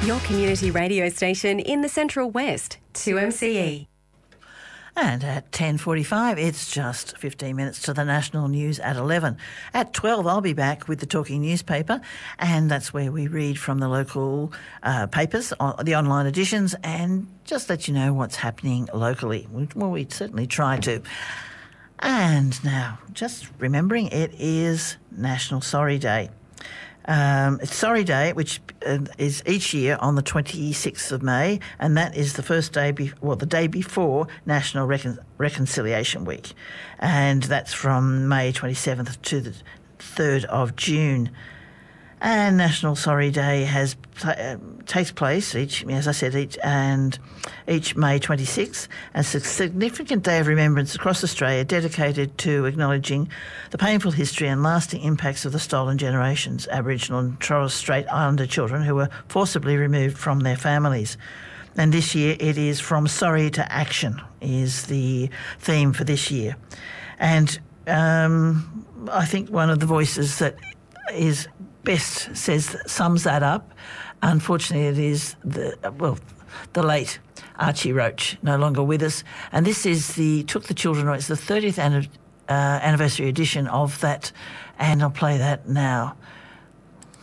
Your community radio station in the Central West, 2MCE. And at 10:45, it's just 15 minutes to the national news at 11. At 12, I'll be back with the Talking newspaper, and that's where we read from the local papers, the online editions, and just let you know what's happening locally. Well, we certainly try to. And now, just remembering it is National Sorry Day. It's Sorry Day, which is each year on the 26th of May, and that is the first day, the day before National Reconciliation Week, and that's from May 27th to the 3rd of June. And National Sorry Day takes place each May 26th, and it's a significant day of remembrance across Australia dedicated to acknowledging the painful history and lasting impacts of the stolen generations, Aboriginal and Torres Strait Islander children who were forcibly removed from their families. And this year it is From Sorry to Action is the theme for this year. And I think one of the voices that is best sums that up. Unfortunately, it is the late Archie Roach, no longer with us. And this is Took the Children Away. It's the 30th anniversary edition of that, and I'll play that now.